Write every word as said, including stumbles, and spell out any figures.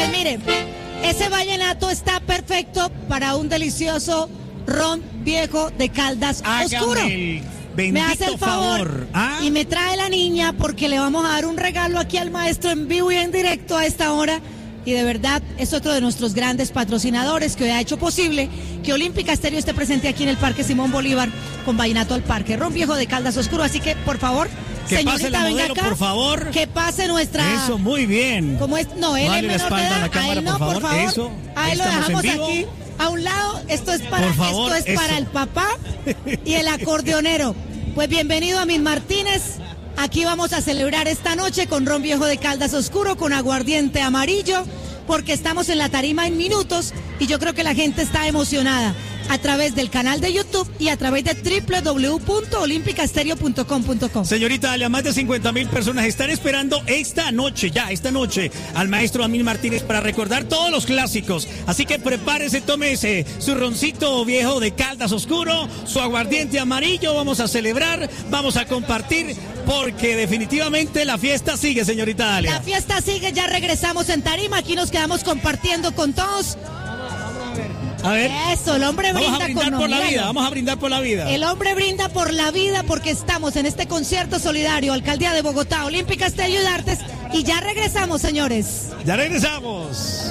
Pues mire, ese vallenato está perfecto para un delicioso ron viejo de Caldas Hágame Oscuro. el bendito Me hace el favor, favor. ¿Ah? y me trae la niña porque le vamos a dar un regalo aquí al maestro en vivo y en directo a esta hora. Y de verdad es otro de nuestros grandes patrocinadores que hoy ha hecho posible que Olímpica Estéreo esté presente aquí en el Parque Simón Bolívar con Vallenato al Parque, ron viejo de Caldas Oscuro. Así que, por favor, que señorita, pase la venga modelo, acá, por favor. que pase nuestra... Eso, muy bien. ¿Cómo es? No, él Vale, es la menor de espalda a edad, la cámara, a él no, por por favor. favor. Eso, A ahí él lo estamos dejamos en vivo. aquí a un lado. Esto es para, Por favor, esto es para eso. el papá y el acordeonero. Pues bienvenido a Mis Martínez. Aquí vamos a celebrar esta noche con ron viejo de Caldas Oscuro, con aguardiente amarillo, porque estamos en la tarima en minutos y yo creo que la gente está emocionada a través del canal de YouTube y a través de doble u doble u doble u punto olímpica estéreo punto com punto co. Señorita Dalia, más de cincuenta mil personas están esperando esta noche, ya esta noche, al maestro Amil Martínez para recordar todos los clásicos. Así que prepárese, tómese su roncito viejo de Caldas Oscuro, su aguardiente amarillo, vamos a celebrar, vamos a compartir, porque definitivamente la fiesta sigue, señorita Dalia. La fiesta sigue, ya regresamos en tarima, aquí nos quedamos compartiendo con todos. A ver. Eso, el hombre Vamos brinda a brindar con por la míralo. vida, vamos a brindar por la vida. El hombre brinda por la vida porque estamos en este concierto solidario, Alcaldía de Bogotá, Olímpica Estéreo y Artes, y ya regresamos, señores. Ya regresamos.